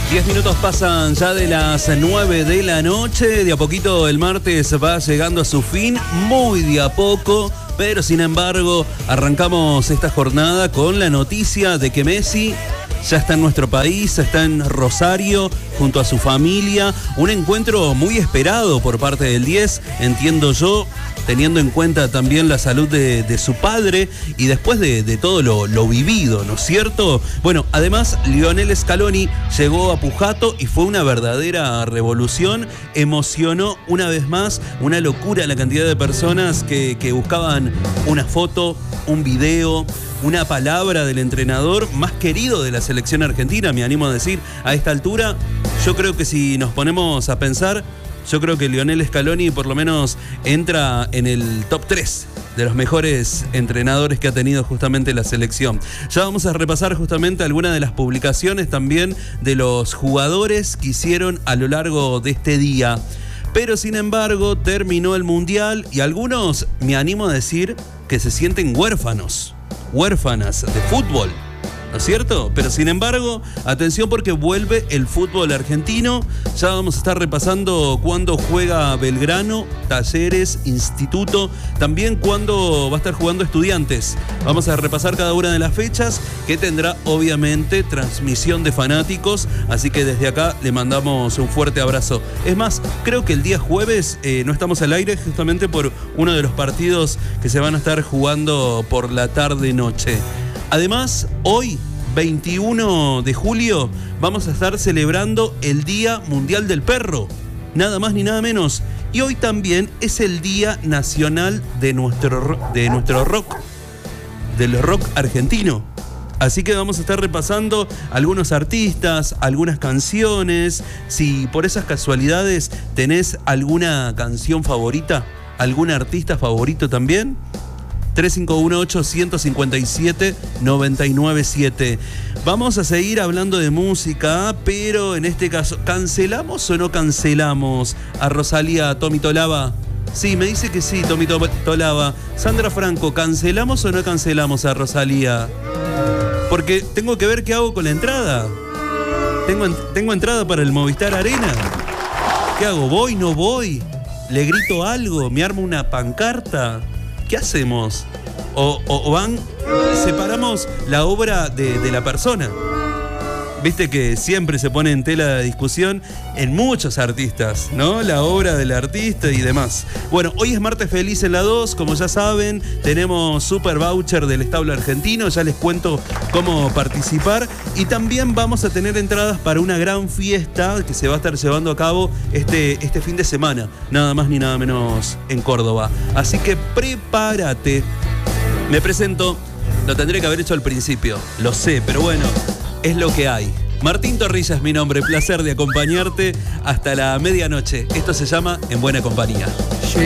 10 minutos pasan ya de las 9 de la noche. De a poquito el martes va llegando a su fin, muy de a poco. Pero sin embargo, arrancamos esta jornada con la noticia de que Messi ya está en nuestro país, está en Rosario junto a su familia. Un encuentro muy esperado por parte del 10, entiendo yo, teniendo en cuenta también la salud de su padre y después de todo lo vivido, ¿no es cierto? Bueno, además, Lionel Scaloni llegó a Pujato y fue una verdadera revolución. Emocionó una vez más, una locura la cantidad de personas que buscaban una foto, un video, una palabra del entrenador más querido de la selección argentina, me animo a decir. A esta altura, yo creo que si nos ponemos a pensar, yo creo que Lionel Scaloni por lo menos entra en el top 3 de los mejores entrenadores que ha tenido justamente la selección. Ya vamos a repasar justamente algunas de las publicaciones también de los jugadores que hicieron a lo largo de este día. Pero sin embargo, terminó el Mundial y algunos, me animo a decir, que se sienten huérfanas de fútbol, ¿no es cierto? Pero sin embargo, atención porque vuelve el fútbol argentino. Ya vamos a estar repasando cuándo juega Belgrano, Talleres, Instituto, también cuándo va a estar jugando Estudiantes. Vamos a repasar cada una de las fechas, que tendrá obviamente transmisión de fanáticos, así que desde acá le mandamos un fuerte abrazo. Es más, creo que el día jueves no estamos al aire justamente por uno de los partidos que se van a estar jugando por la tarde-noche. Además, hoy, 21 de julio, vamos a estar celebrando el Día Mundial del Perro, nada más ni nada menos. Y hoy también es el Día Nacional de nuestro rock, del rock argentino. Así que vamos a estar repasando algunos artistas, algunas canciones. Si por esas casualidades tenés alguna canción favorita, algún artista favorito también, 3518-157-997. Vamos a seguir hablando de música, pero en este caso, ¿cancelamos o no cancelamos a Rosalía, Tommy Tolaba? Sí, me dice que sí, Tommy Tolaba. Sandra Franco, ¿cancelamos o no cancelamos a Rosalía? Porque tengo que ver qué hago con la entrada. ¿Tengo entrada para el Movistar Arena? ¿Qué hago? ¿Voy, no voy? ¿Le grito algo? ¿Me armo una pancarta? ¿Qué hacemos? O van, separamos la obra de la persona. Viste que siempre se pone en tela de discusión en muchos artistas, ¿no? La obra del artista y demás. Bueno, hoy es martes feliz en la 2, como ya saben, tenemos super voucher del establo argentino, ya les cuento cómo participar. Y también vamos a tener entradas para una gran fiesta que se va a estar llevando a cabo este fin de semana, nada más ni nada menos en Córdoba. Así que prepárate. Me presento, lo tendré que haber hecho al principio, lo sé, pero bueno, es lo que hay. Martín Torrilla es mi nombre, placer de acompañarte hasta la medianoche. Esto se llama En Buena Compañía.